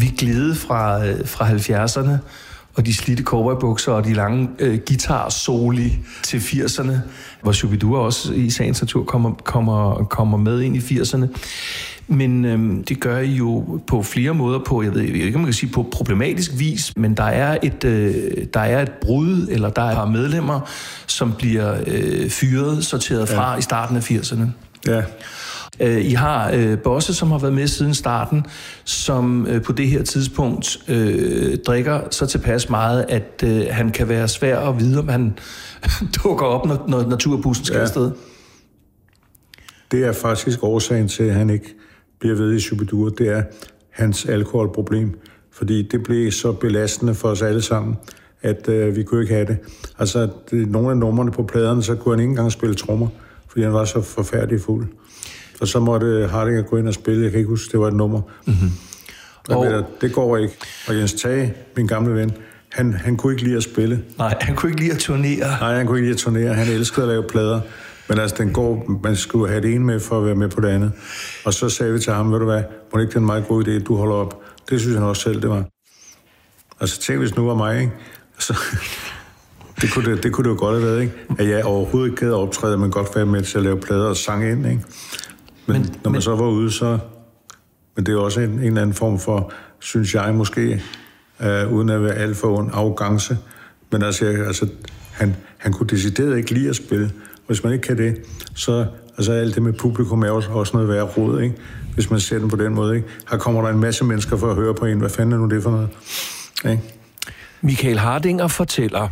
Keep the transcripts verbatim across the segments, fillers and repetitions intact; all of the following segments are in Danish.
vi gled fra, fra halvfjerdserne og de slidte cowboybukser og de lange øh, guitar-soli til firserne, hvor Shubidua også i sagens natur kommer, kommer, kommer med ind i firserne. Men øhm, det gør I jo på flere måder på, jeg ved ikke, om man kan sige på problematisk vis, men der er et, øh, der er et brud, eller der er medlemmer, som bliver øh, fyret, sorteret fra ja. i starten af firserne. Ja. I har øh, Bosse, som har været med siden starten, som øh, på det her tidspunkt øh, drikker så tilpas meget, at øh, han kan være svær at vide, om han dukker op, når, når naturbussen skal ja. afsted. Det er faktisk årsagen til, at han ikke bliver ved i Shubidua. Det er hans alkoholproblem, fordi det blev så belastende for os alle sammen, at øh, vi kunne ikke have det. Altså, det, nogle af numrene på pladerne, så kunne han ikke engang spille trommer, fordi han var så forfærdelig fuld. Og så måtte Hardinger gå ind og spille. Jeg kan ikke huske, det var et nummer. Mm-hmm. Og der, det går ikke. Og Jens Tage, min gamle ven, han, han kunne ikke lide at spille. Nej, han kunne ikke lide at turnere. Nej, han kunne ikke lide at turnere. Han elskede at lave plader. Men altså, den går, man skulle have det ene med for at være med på det andet. Og så sagde vi til ham, ved du hvad, må det ikke det er en meget god idé, at du holder op. Det synes han også selv, det var. Altså, tænk hvis nu var mig, ikke? Altså, det, kunne det, det kunne det jo godt have været, ikke? At jeg overhovedet ikke gad at optræde, men godt være med til at lave plader og sange ind, ikke? Men, men når man men... så var ude, så... Men det er også en, en eller anden form for, synes jeg måske, uh, uden at være alt for ond, arrogance. Men altså, jeg, altså han, han kunne decideret ikke lide at spille. Hvis man ikke kan det, så altså alt det med publikum er også, også noget værre rod, ikke? Hvis man ser den på den måde, ikke? Her kommer der en masse mennesker for at høre på en. Hvad fanden er nu det for noget? Ikke? Michael Hardinger fortæller,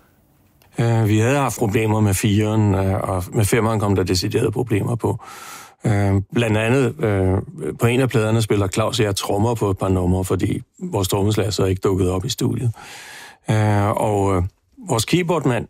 uh, vi havde haft problemer med firen, uh, og med femmeren kom der deciderede problemer på. Uh, blandt andet uh, på en af pladerne spiller Claus og jeg trommer på et par numre, fordi vores trommeslager så ikke dukket op i studiet. Uh, og uh, vores keyboardmand,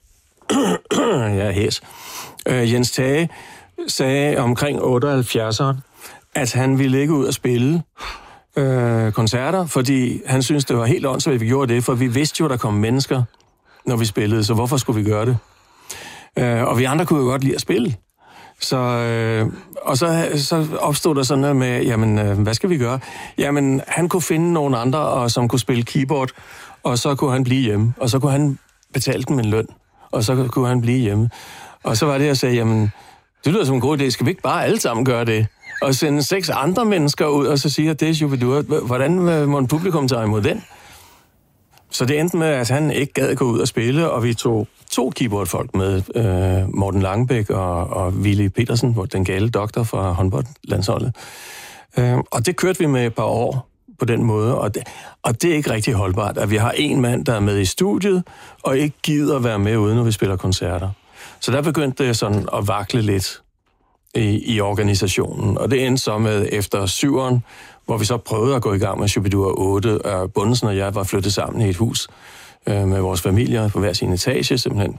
ja, hæs, uh, Jens Tage, sagde omkring otteoghalvfjerdserne, at han ville ikke ud og spille uh, koncerter, fordi han syntes, det var helt åndssvagt, at vi gjorde det, for vi vidste jo, der kom mennesker, når vi spillede, så hvorfor skulle vi gøre det? Uh, og vi andre kunne jo godt lide at spille. Så, øh, og så, så opstod der sådan noget med, jamen, øh, hvad skal vi gøre? Jamen, han kunne finde nogle andre, og, som kunne spille keyboard, og så kunne han blive hjemme. Og så kunne han betale dem en løn, og så kunne han blive hjemme. Og så var det, jeg sagde, jamen, det lyder som en god idé, skal vi ikke bare alle sammen gøre det? Og sende seks andre mennesker ud, og så sige, at det er Shubidua. Hvordan må en publikum tage imod den? Så det endte med, at han ikke gad gå ud og spille, og vi tog to keyboardfolk med, øh, Morten Langebæk og, og Willy Petersen, den gale doktor fra håndboldlandsholdet. Øh, og det kørte vi med et par år på den måde, og det, og det er ikke rigtig holdbart, at vi har en mand, der er med i studiet, og ikke gider være med ude, når vi spiller koncerter. Så der begyndte det sådan at vakle lidt i, i organisationen, og det endte så med efter syveren, hvor vi så prøvede at gå i gang med Shubidua otte, og Bundesen og jeg var flyttet sammen i et hus øh, med vores familier på hver sin etage, simpelthen.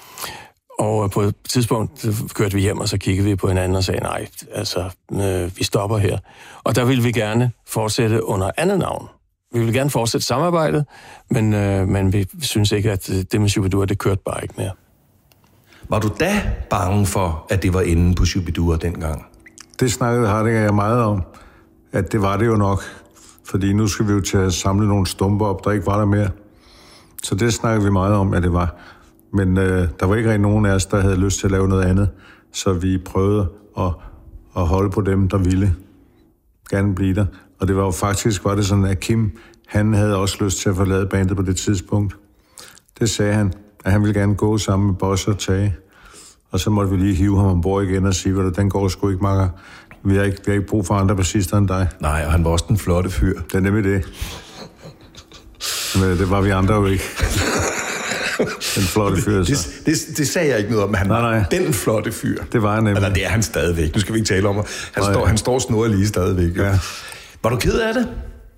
Og på et tidspunkt kørte vi hjem, og så kiggede vi på hinanden og sagde, nej, altså, øh, vi stopper her. Og der ville vi gerne fortsætte under andet navn. Vi ville gerne fortsætte samarbejdet, men, øh, men vi synes ikke, at det med Shubidua, det kørte bare ikke mere. Var du da bange for, at det var enden på Shubidua dengang? Det snakkede Hardinger jeg meget om, at det var det jo nok. Fordi nu skal vi jo til at samle nogle stumper op, der ikke var der mere. Så det snakkede vi meget om, at det var. Men øh, der var ikke rigtig nogen af os, der havde lyst til at lave noget andet. Så vi prøvede at, at holde på dem, der ville gerne blive der. Og det var jo faktisk, var det sådan, at Kim, han havde også lyst til at forlade bandet på det tidspunkt. Det sagde han, at han ville gerne gå sammen med Bosse og Tage. Og så måtte vi lige hive ham ombord igen og sige, at den går sgu ikke, makker. Vi har ikke, vi har ikke brug for andre bassister end dig. Nej, og han var også den flotte fyr. Det er nemlig det. Men det var vi andre jo ikke. Den flotte fyr, så. Det, det, det sagde jeg ikke noget om, men han nej, nej. var den flotte fyr. Det var han nemlig. Eller det er han stadigvæk. Nu skal vi ikke tale om, han nej. står, han står snurret lige stadigvæk. Ja. Var du ked af det?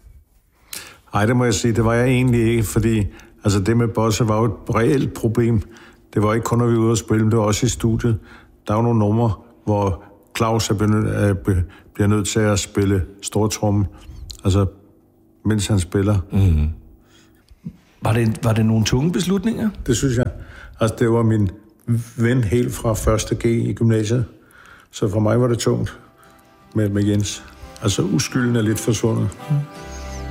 Nej, det må jeg sige. Det var jeg egentlig ikke, fordi altså, det med Bosse var jo et reelt problem. Det var ikke kun, når vi var ude at spille, men det var også i studiet. Der var nogle numre, hvor Claus bliver nødt til at spille stortromme, altså mens han spiller. Mm-hmm. Var det, var det nogle tunge beslutninger? Det synes jeg. Altså, det var min ven helt fra første G i gymnasiet, så for mig var det tungt med, med Jens. Altså, uskylden er lidt forsvundet. Mm.